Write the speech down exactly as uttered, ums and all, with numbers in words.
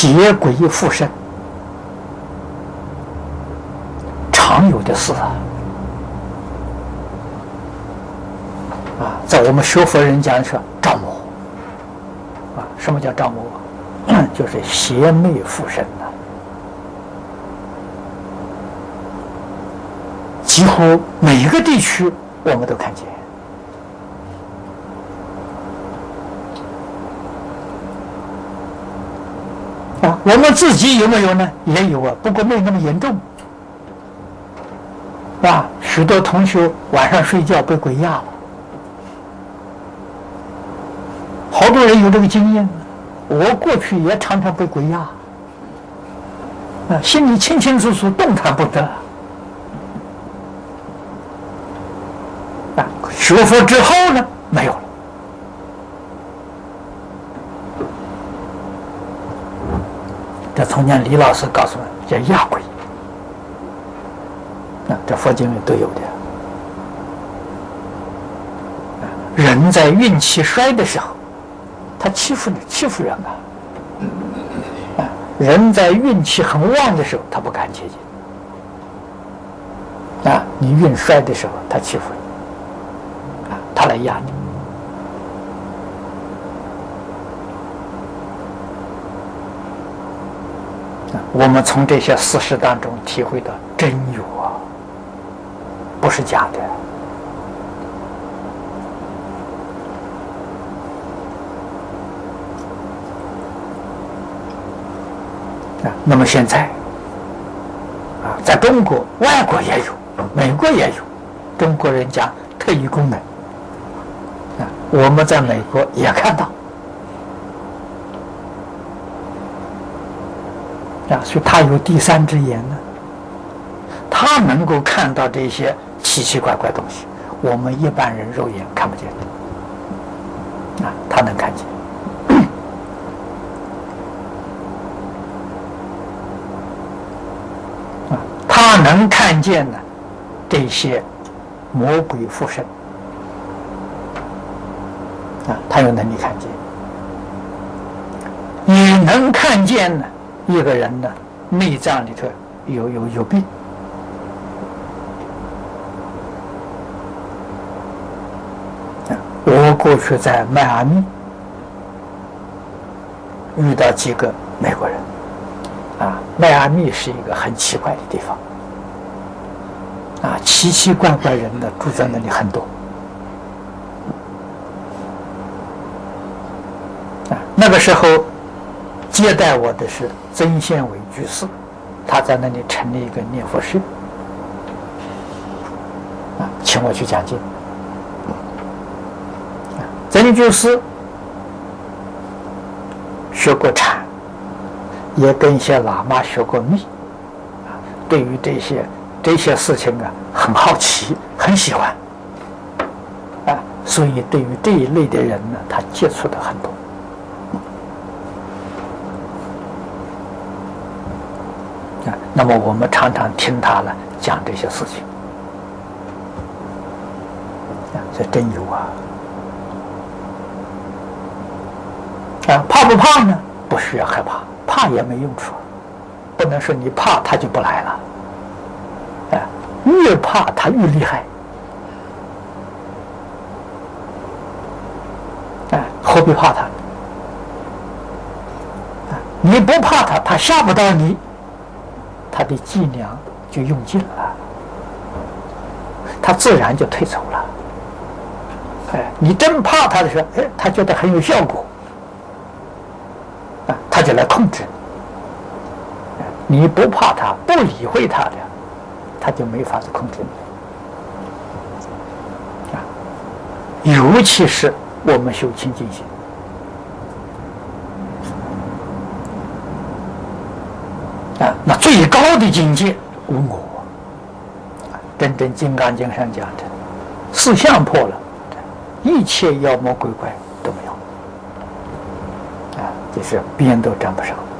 邪鬼附身，常有的事啊！啊，在我们学佛人讲说招魔啊，什么叫招魔？就是邪魅附身呐、啊，几乎每个地区我们都看见。啊，我们自己有没有呢？也有啊，不过没那么严重。啊，许多同学晚上睡觉被鬼压了，好多人有这个经验。我过去也常常被鬼压，啊，心里清清楚楚，动弹不得。啊，学佛之后呢，没有了。这从前李老师告诉我，叫压鬼。啊，这佛经里都有的。啊，人在运气衰的时候，他欺负你，欺负人啊！啊，人在运气很旺的时候，他不敢接近。啊，你运衰的时候，他欺负你，啊，他来压你。啊，我们从这些事实当中体会到真有啊，不是假的。那么现在啊，在中国、外国也有，美国也有，中国人讲特异功能啊，我们在美国也看到啊，所以他有第三只眼呢，他能够看到这些奇奇怪怪东西，我们一般人肉眼看不见啊，他能看见。他能看见呢，这些魔鬼附身啊，他有能力看见。也能看见呢，一个人呢内脏里头有有有病啊。我过去在迈阿密遇到几个美国人啊，迈阿密是一个很奇怪的地方。啊，奇奇怪怪人的住在那里很多。啊，那个时候接待我的是曾宪伟居士，他在那里成立一个念佛室，啊，请我去讲经。啊，曾居士学过禅，也跟一些喇嘛学过密，啊，对于这些。这些事情啊，很好奇，很喜欢，啊，所以对于这一类的人呢，他接触的很多。啊，那么我们常常听他呢讲这些事情，啊，这真有啊！啊，怕不怕呢？不需要害怕，怕也没用处，不能说你怕他就不来了。越怕他越厉害，哎，何必怕他？你不怕他，他吓不到你，他的伎俩就用尽了，他自然就退走了。哎，你真怕他的时候，哎，他觉得很有效果，啊，他就来控制你。你不怕他，不理会他的。他就没法子控制你啊！尤其是我们修清净心啊，那最高的境界无我啊，真正《金刚经》上讲的，四相破了，一切妖魔鬼怪都没有啊，就是边都沾不上。